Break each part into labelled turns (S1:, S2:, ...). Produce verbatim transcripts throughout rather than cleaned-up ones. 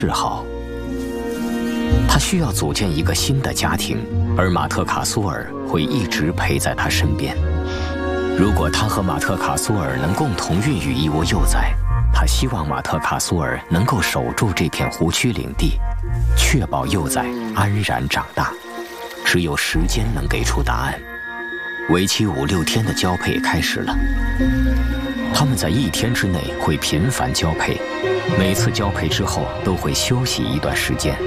S1: 嗜好。他需要组建一个新的家庭，而马特卡苏尔会一直陪在他身边。如果他和马特卡苏尔能共同孕育一窝幼崽，他希望马特卡苏尔能够守住这片湖区领地，确保幼崽安然长大。只有时间能给出答案。为期五六天的交配开始了，他们在一天之内会频繁交配，每次交配之后都会休息一段时间。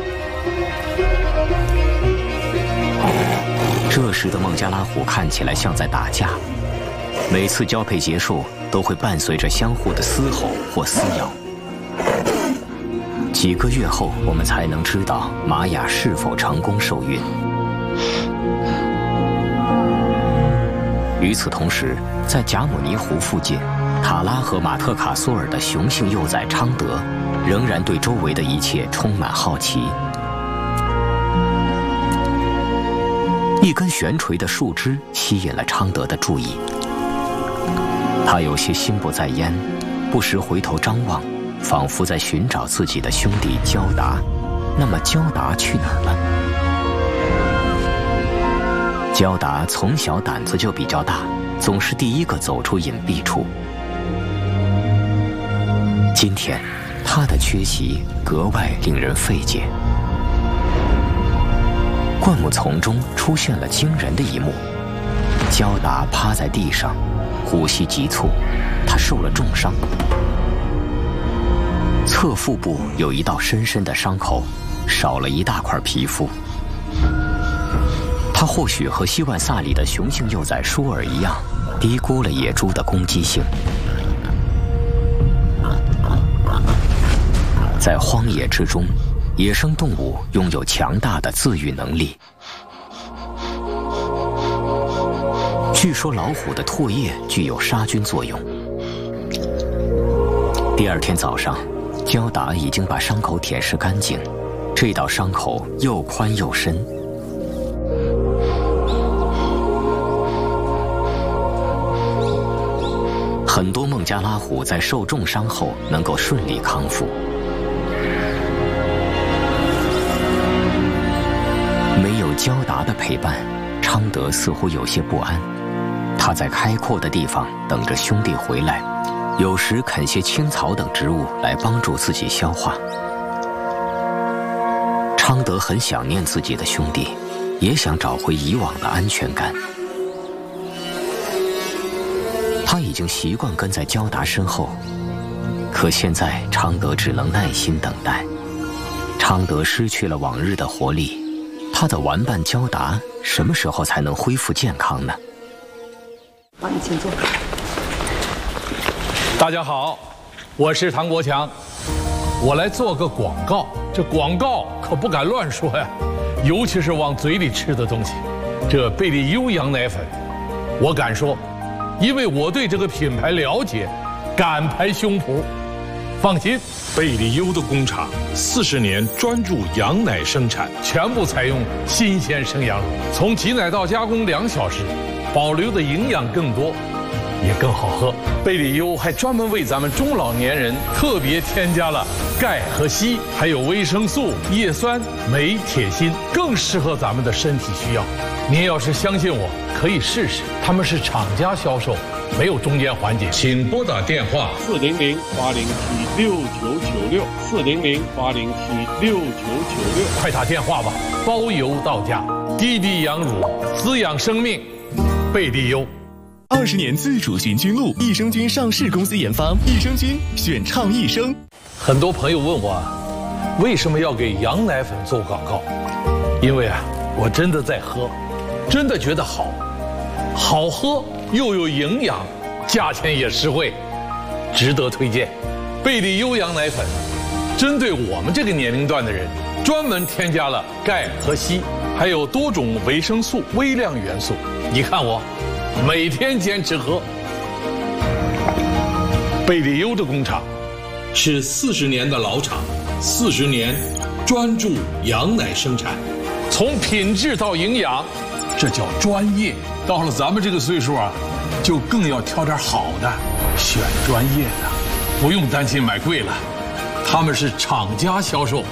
S1: 这时的孟加拉虎看起来像在打架，每次交配结束都会伴随着相互的嘶吼或撕咬。几个月后，我们才能知道玛雅是否成功受孕。与此同时，在贾姆尼湖附近，塔拉和马特卡苏尔的雄性幼崽昌德仍然对周围的一切充满好奇。一根悬垂的树枝吸引了昌德的注意，他有些心不在焉，不时回头张望，仿佛在寻找自己的兄弟焦达。那么焦达去哪儿了？焦达从小胆子就比较大，总是第一个走出隐蔽处。今天，他的缺席格外令人费解。灌木丛中出现了惊人的一幕：焦达趴在地上，呼吸急促，他受了重伤，侧腹部有一道深深的伤口，少了一大块皮肤。他或许和希万萨里的雄性幼崽舒尔一样，低估了野猪的攻击性。在荒野之中，野生动物拥有强大的自愈能力。据说老虎的唾液具有杀菌作用。第二天早上，焦达已经把伤口舔舐干净，这道伤口又宽又深。很多孟加拉虎在受重伤后能够顺利康复。没有焦达的陪伴，昌德似乎有些不安。他在开阔的地方等着兄弟回来，有时啃些青草等植物来帮助自己消化。昌德很想念自己的兄弟，也想找回以往的安全感。他已经习惯跟在焦达身后，可现在昌德只能耐心等待。昌德失去了往日的活力，他的玩伴焦达什么时候才能恢复健康呢？
S2: 好，你请坐。
S3: 大家好，我是唐国强，我来做个广告。这广告可不敢乱说呀，尤其是往嘴里吃的东西。这贝利优羊奶粉，我敢说。因为我对这个品牌了解，敢拍胸脯，放心。
S4: 贝利优的工厂四十年专注羊奶生产，
S3: 全部采用新鲜生羊乳，从挤奶到加工两小时，保留的营养更多，也更好喝。贝利优还专门为咱们中老年人特别添加了钙和硒，还有维生素、叶酸、镁、铁、锌，更适合咱们的身体需要。您要是相信我，可以试试。他们是厂家销售，没有中间环节。请拨打电话
S4: 四零零八零七六九九六四零零八零七六九九六，
S3: 快打电话吧，包邮到家。低低羊乳，滋养生命，贝利优。
S5: 二十年自主型菌露，益生菌上市公司研发，益生菌选倡益生。
S3: 很多朋友问我，为什么要给羊奶粉做广告？因为啊，我真的在喝。真的觉得好，好喝又有营养，价钱也实惠，值得推荐。贝利优羊奶粉，针对我们这个年龄段的人，专门添加了钙和硒，还有多种维生素、微量元素。你看我，每天坚持喝。贝利优的工厂是四十年的老厂，四十年专注羊奶生产，从品质到营养。这叫专业。到了咱们这个岁数啊，就更要挑点好的，选专业的，不用担心买贵了。他们是厂家销售，